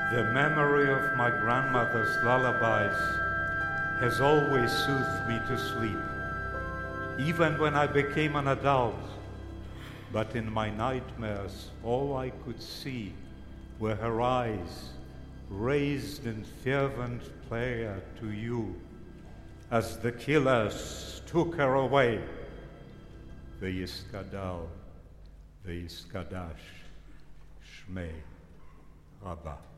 The memory of my grandmother's lullabies has always soothed me to sleep, even when I became an adult. But in my nightmares, all I could see were her eyes, raised in fervent prayer to you, as the killers took her away. V'yiskadal, v'yiskadash, Shmei Rabbah.